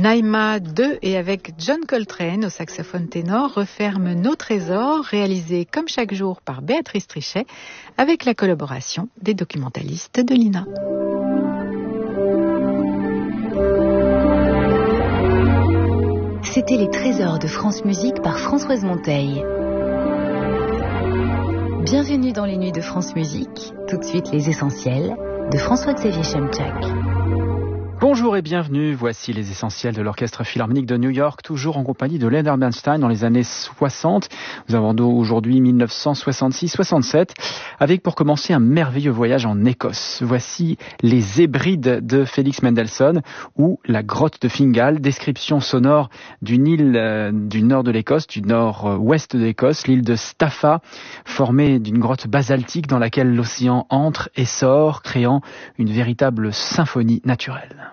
Naïma 2 et avec John Coltrane au saxophone ténor referme Nos Trésors, réalisé comme chaque jour par Béatrice Trichet avec la collaboration des documentalistes de l'INA. C'était les Trésors de France Musique par Françoise Monteil. Bienvenue dans les nuits de France Musique. Tout de suite les essentiels de François-Xavier Chemchak. Bonjour et bienvenue, voici les essentiels de l'Orchestre Philharmonique de New York, toujours en compagnie de Leonard Bernstein dans les années 60. Nous avons aujourd'hui 1966-67, avec pour commencer un merveilleux voyage en Écosse. Voici les Hébrides de Félix Mendelssohn ou la grotte de Fingal, description sonore d'une île du nord de l'Écosse, du nord-ouest de l'Écosse, l'île de Staffa, formée d'une grotte basaltique dans laquelle l'océan entre et sort, créant une véritable symphonie naturelle.